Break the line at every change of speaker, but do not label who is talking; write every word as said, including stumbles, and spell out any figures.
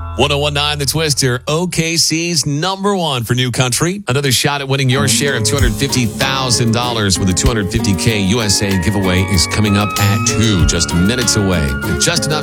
ten nineteen The Twister, O K C's number one for New Country. Another shot at winning your share of two hundred fifty thousand dollars with a two hundred fifty K U S A giveaway is coming up at two, just minutes away. Just enough